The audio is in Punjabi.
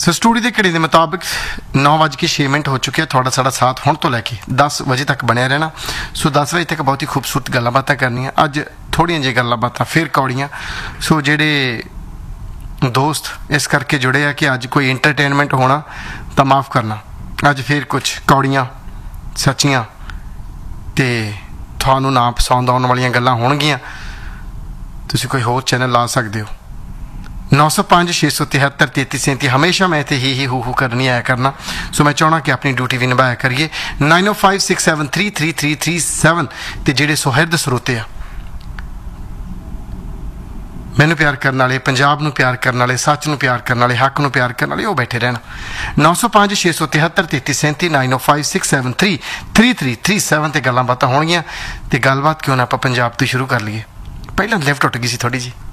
ਸੋ ਸਟੂਡੀਓ ਦੇ ਘੜੀ ਦੇ ਮੁਤਾਬਿਕ 9:06 ਹੋ ਚੁੱਕੇ ਆ। ਤੁਹਾਡਾ ਸਾਡਾ ਸਾਥ ਹੁਣ ਤੋਂ ਲੈ ਕੇ 10 ਵਜੇ ਤੱਕ ਬਣਿਆ ਰਹਿਣਾ। ਸੋ 10 ਵਜੇ ਤੱਕ ਬਹੁਤ ਹੀ ਖੂਬਸੂਰਤ ਗੱਲਾਂ ਬਾਤਾਂ ਕਰਨੀਆਂ। ਅੱਜ ਥੋੜ੍ਹੀਆਂ ਜਿਹੀਆਂ ਗੱਲਾਂ ਬਾਤਾਂ ਫਿਰ ਕੌੜੀਆਂ। ਸੋ ਜਿਹੜੇ ਦੋਸਤ ਇਸ ਕਰਕੇ ਜੁੜੇ ਆ ਕਿ ਅੱਜ ਕੋਈ ਇੰਟਰਟੇਨਮੈਂਟ ਹੋਣਾ ਤਾਂ ਮਾफ़ ਕਰਨਾ। ਅੱਜ ਫਿਰ ਕੁਛ ਕੌੜੀਆਂ ਸੱਚੀਆਂ ਤੇ ਤੁਹਾਨੂੰ ਨਾ ਪਸੰਦ ਆਉਣ ਵਾਲੀਆਂ ਗੱਲਾਂ ਹੋਣਗੀਆਂ। ਤੁਸੀਂ ਕੋਈ ਹੋਰ ਚੈਨਲ ਲਾ ਸਕਦੇ ਹੋ। 905 673 3337 ਹਮੇਸ਼ਾ ਮੈਂ ਇੱਥੇ ਹੀ ਹੂ ਕਰਨੀ ਆਇਆ ਕਰਨਾ। ਸੋ ਮੈਂ ਚਾਹਣਾ ਕਿ ਆਪਣੀ ਡਿਊਟੀ ਵੀ ਨਿਭਾਇਆ ਕਰੀਏ। 9056733337 ਤੇ ਜਿਹੜੇ ਸੁਹਿਰਦ ਸਰੋਤੇ ਆ, ਮੈਨੂੰ ਪਿਆਰ ਕਰਨ ਵਾਲੇ, ਪੰਜਾਬ ਨੂੰ ਪਿਆਰ ਕਰਨ ਵਾਲੇ, ਸੱਚ ਨੂੰ ਪਿਆਰ ਕਰਨ ਵਾਲੇ, ਹੱਕ ਨੂੰ ਪਿਆਰ ਕਰਨ ਵਾਲੇ, ਉਹ ਬੈਠੇ ਰਹਿਣ। 905 673 3337 9056733337 ਤੇ ਗੱਲਾਂ ਬਾਤਾਂ ਹੋਣਗੀਆਂ। ਤੇ ਗੱਲਬਾਤ ਕਿਉਂ ਨਾ ਆਪਾਂ ਪੰਜਾਬ ਤੋਂ ਸ਼ੁਰੂ ਕਰ ਲਈਏ। ਪਹਿਲਾਂ ਲਿਫਟ ਟੁੱਟ ਗਈ ਸੀ ਥੋੜੀ ਜੀ।